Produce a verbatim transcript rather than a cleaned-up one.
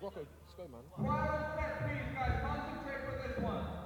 Morocco. Let's go, man. Quiet on set, please, guys. Concentrate for this one.